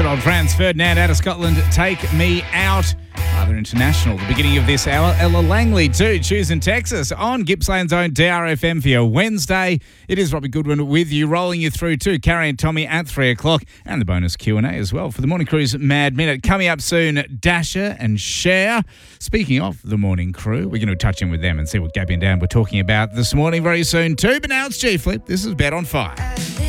Good old Franz Ferdinand out of Scotland, Take Me Out. Other international, the beginning of this hour, Ella Langley too, choosing Texas on Gippsland's own DRFM for your Wednesday. It is Robbie Goodwin with you, rolling you through to Carrie and Tommy at 3 o'clock, and the bonus Q&A as well for the Morning Crew's Mad Minute. Coming up soon, Dasher and Cher. Speaking of the Morning Crew, we're going to touch in with them and see what Gabby and Dan were talking about this morning very soon too. But now it's G Flip. This is Bet on Fire.